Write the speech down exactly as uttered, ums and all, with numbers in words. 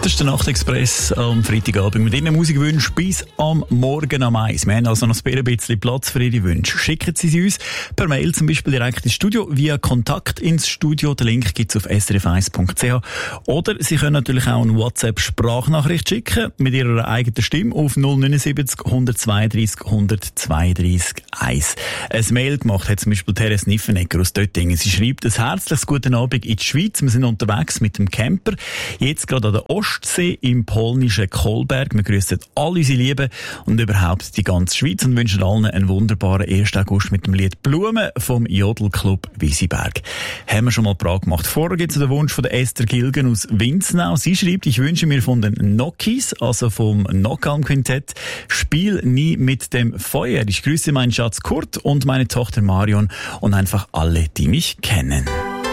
Das ist der Nachtexpress am Freitagabend mit Ihren Musikwünschen bis am Morgen am eins. Wir haben also noch ein bisschen Platz für Ihre Wünsche. Schicken Sie sie uns per Mail, zum Beispiel direkt ins Studio, via Kontakt ins Studio. Den Link gibt es auf s r f eins punkt c h. Oder Sie können natürlich auch eine WhatsApp-Sprachnachricht schicken mit Ihrer eigenen Stimme auf null neun sieben null eins zwei drei null eins zwei drei eins. Ein Mail gemacht hat zum Beispiel Therese Niffenegger aus Döttingen. Sie schreibt: ein herzliches guten Abend in die Schweiz. Wir sind unterwegs mit dem Camper. Jetzt gerade an der Ostsee im polnischen Kolberg. Wir grüßen alle unsere Lieben und überhaupt die ganze Schweiz und wünschen allen einen wunderbaren ersten August mit dem Lied Blumen vom Jodelclub Wisiberg. Haben wir schon mal Prag gemacht. Vorher gibt es den Wunsch von der Esther Gilgen aus Winznau. Sie schreibt: ich wünsche mir von den Nokis, also vom Nockalm Quintett, Spiel nie mit dem Feuer. Ich grüße meinen Schatz Kurt und meine Tochter Marion und einfach alle, die mich kennen.